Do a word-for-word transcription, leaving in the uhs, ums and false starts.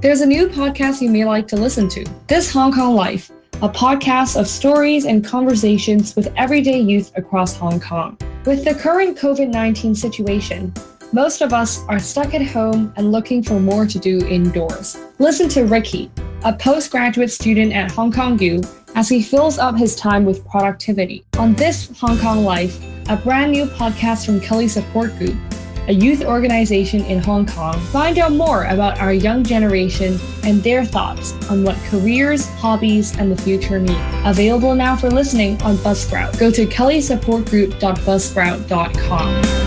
there's a new podcast you may like to listen to, This Hong Kong Life, a podcast of stories and conversations with everyday youth across Hong Kong. With the current covid nineteen situation, most of us are stuck at home and looking for more to do indoors. Listen to Ricky, a postgraduate student at Hong Kong U, as he fills up his time with productivity. On This Hong Kong Life, a brand new podcast from Kelly Support Group, a youth organization in Hong Kong, find out more about our young generation and their thoughts on what careers, hobbies, and the future need. Available now for listening on Buzzsprout. Go to kelly support group dot buzzsprout dot com.